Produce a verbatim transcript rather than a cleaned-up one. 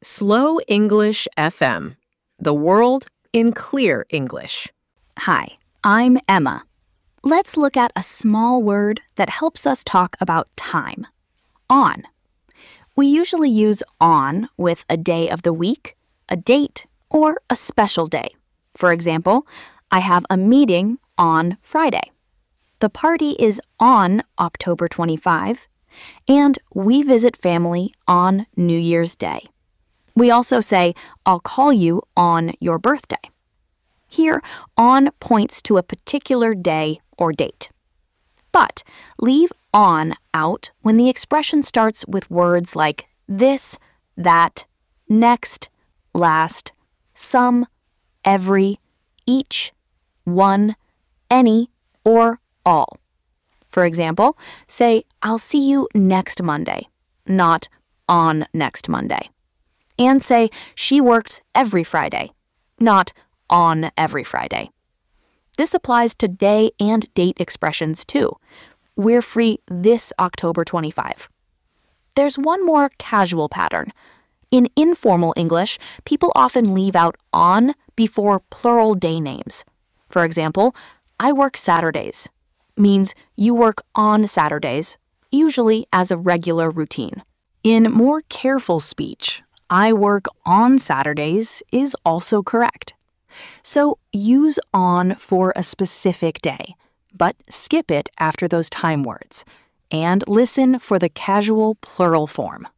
Slow English F M, the world in clear English. Hi, I'm Emma. Let's look at a small word that helps us talk about time. On. We usually use on with a day of the week, a date, or a special day. For example, I have a meeting on Friday. The party is on October twenty-fifth, and we visit family on New Year's Day. We also say, I'll call you on your birthday. Here, on points to a particular day or date. But leave on out when the expression starts with words like this, that, next, last, some, every, each, one, any, or all. For example, say, I'll see you next Monday, not on next Monday. And say, she works every Friday, not on every Friday. This applies to day and date expressions too. We're free this October twenty-fifth. There's one more casual pattern. In informal English, people often leave out on before plural day names. For example, I work Saturdays means you work on Saturdays, usually as a regular routine. In more careful speech, I work on Saturdays is also correct. So use on for a specific day, but skip it after those time words, and listen for the casual plural form.